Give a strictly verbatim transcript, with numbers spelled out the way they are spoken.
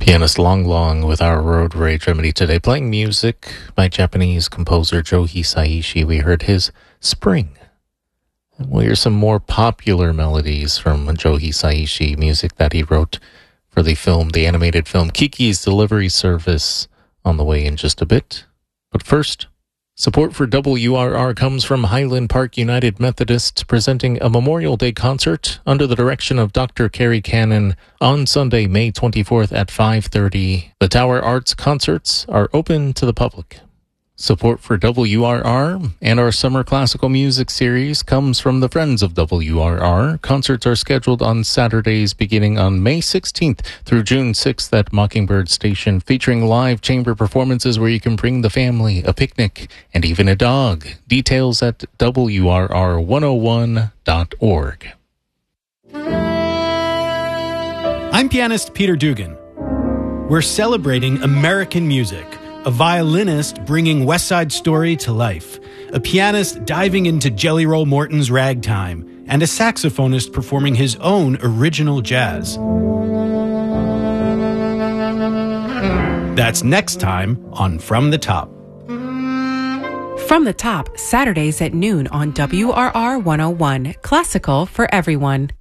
Pianist Long Long with our Road Rage Remedy today, playing music by Japanese composer Joe Hisaishi. We heard his Spring. And we'll hear some more popular melodies from Joe Hisaishi, music that he wrote for the film, the animated film Kiki's Delivery Service, on the way in just a bit. But first, support for W R R comes from Highland Park United Methodist, presenting a Memorial Day concert under the direction of Doctor Kerry Cannon on Sunday, May twenty-fourth at five thirty. The Tower Arts concerts are open to the public. Support for W R R and our Summer Classical Music series comes from the Friends of W R R. Concerts are scheduled on Saturdays beginning on May sixteenth through June sixth at Mockingbird Station, featuring live chamber performances where you can bring the family, a picnic, and even a dog. Details at W R R one oh one dot org. I'm pianist Peter Dugan. We're celebrating American music. A violinist bringing West Side Story to life, a pianist diving into Jelly Roll Morton's ragtime, and a saxophonist performing his own original jazz. That's next time on From the Top. From the Top, Saturdays at noon on W R R one oh one, classical for everyone.